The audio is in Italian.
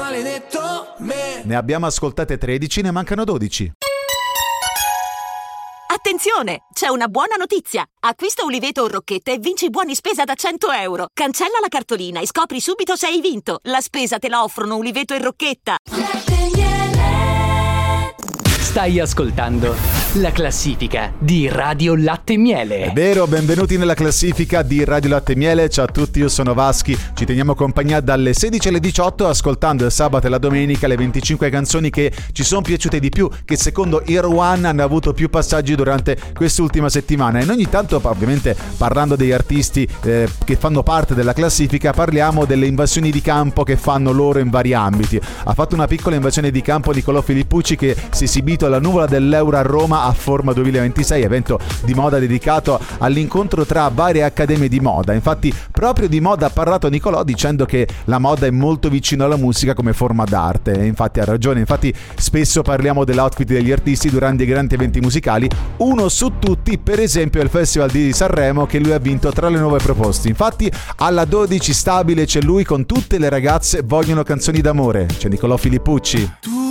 maledetto me. Ne abbiamo ascoltate 13, ne mancano 12. Attenzione! C'è una buona notizia! Acquista Uliveto o Rocchette e vinci buoni spesa da 100 euro. Cancella la cartolina e scopri subito se hai vinto. La spesa te la offrono Uliveto e Rocchetta. Stai ascoltando la classifica di Radio Latte e Miele. È vero, benvenuti nella classifica di Radio Latte e Miele. Ciao a tutti, io sono Vaschi. Ci teniamo compagnia dalle 16 alle 18 ascoltando il sabato e la domenica le 25 canzoni che ci sono piaciute di più, che secondo Ear One hanno avuto più passaggi durante quest'ultima settimana. E ogni tanto, ovviamente, parlando degli artisti che fanno parte della classifica, parliamo delle invasioni di campo che fanno loro in vari ambiti. Ha fatto una piccola invasione di campo Nicolò Filippucci, che si è esibito alla Nuvola dell'Euro a Roma a Forma 2026, evento di moda dedicato all'incontro tra varie accademie di moda. Infatti proprio di moda ha parlato Nicolò, dicendo che la moda è molto vicino alla musica come forma d'arte, e infatti ha ragione. Infatti spesso parliamo dell'outfit degli artisti durante i grandi eventi musicali. Uno su tutti, per esempio, è il Festival di Sanremo, che lui ha vinto tra le nuove proposte. Infatti alla 12 stabile c'è lui con Tutte le ragazze vogliono canzoni d'amore. C'è Nicolò Filippucci.